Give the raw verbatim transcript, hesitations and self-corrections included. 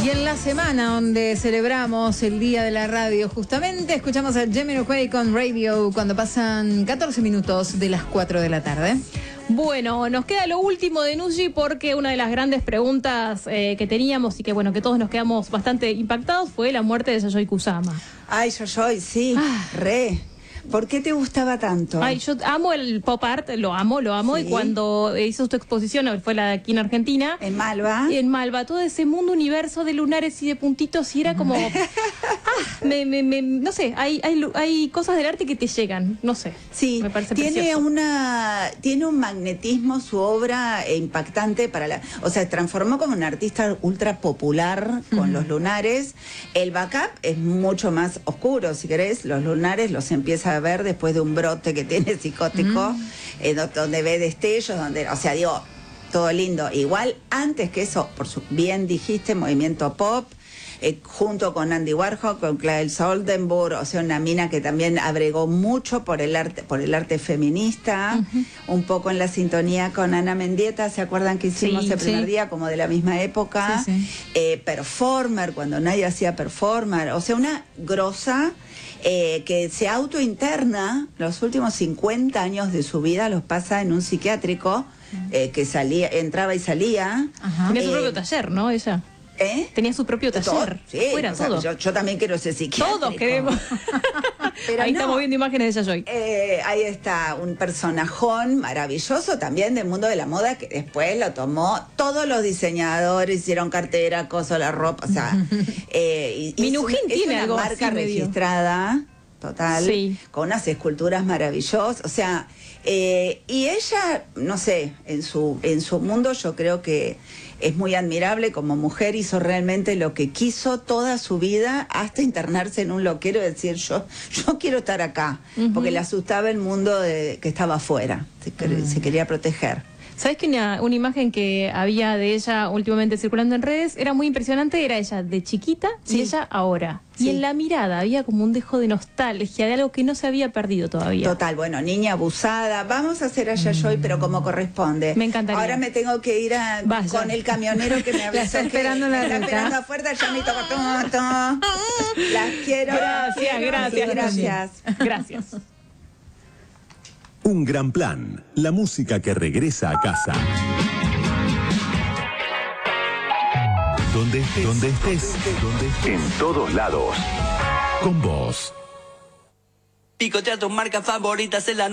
Y en la semana donde celebramos el Día de la Radio, justamente escuchamos a Jamiroquai con Radio cuando pasan catorce minutos de las cuatro de la tarde. Bueno, nos queda lo último de Nuji porque una de las grandes preguntas eh, que teníamos y que bueno que todos nos quedamos bastante impactados fue la muerte de Yayoi Kusama. Ay, Yayoi, sí, ah. re. ¿Por qué te gustaba tanto? Ay, yo amo el pop art, lo amo, lo amo. ¿Sí? Y cuando hizo su exposición, fue la de aquí en Argentina. En Malva. En Malva, todo ese mundo, universo de lunares y de puntitos, y era como... ah, me, me, me, no sé, hay, hay, hay cosas del arte que te llegan, no sé. Sí, me parece tiene precioso. una tiene un magnetismo su obra impactante para la... O sea, se transformó como un artista ultra popular con uh-huh. los lunares. El backup es mucho más oscuro, si querés. Los lunares los empieza a ver después de un brote que tiene psicótico, mm. eh, donde ve destellos, donde, o sea, digo, todo lindo. Igual, antes que eso, por su, bien dijiste, movimiento pop, eh, junto con Andy Warhol, con Claes Oldenburg, o sea, una mina que también abregó mucho por el arte, por el arte feminista, uh-huh. un poco en la sintonía con Ana Mendieta, ¿se acuerdan que hicimos sí, el primer sí. día, como de la misma época? Sí, sí. Eh, performer, cuando nadie hacía performer, o sea, una grosa... Eh, que se autointerna, los últimos cincuenta años de su vida los pasa en un psiquiátrico, eh, que salía, entraba y salía. Ajá. Tenía eh, su propio taller, ¿no? Ella. ¿Eh? Tenía su propio taller. Todo, sí, fuera o sea, todo. Yo, yo también quiero ser psiquiátrico. Todos queremos. Pero ahí no, estamos viendo imágenes de Yayoi. Eh, ahí está un personajón maravilloso también del mundo de la moda que después lo tomó. Todos los diseñadores hicieron cartera, cosas, la ropa, o sea. eh, y, Minujín es, un, tiene es una algo marca así registrada, medio. Total, sí. con unas esculturas maravillosas. O sea, eh, y ella, no sé, en su, en su mundo yo creo que es muy admirable como mujer, hizo realmente lo que quiso toda su vida hasta internarse en un loquero y decir yo, yo quiero estar acá, uh-huh. porque le asustaba el mundo de, que estaba afuera, se, uh-huh. se quería proteger. ¿Sabes que una, una imagen que había de ella últimamente circulando en redes era muy impresionante? Era ella de chiquita sí. y ella ahora. Sí. Y en la mirada había como un dejo de nostalgia, de algo que no se había perdido todavía. Total, bueno, niña abusada. Vamos a hacer a Yayoi, mm. pero como corresponde. Me encantaría. Ahora me tengo que ir a, con el camionero que me avisó. Está esperando la está esperando afuera, ya me toca todo. Las quiero. Gracias, gracias. Gracias. Gracias. Un gran plan, la música que regresa a casa. Donde estés, donde estés, donde estés, en todos lados. Con vos. Picotea tus marcas favoritas en la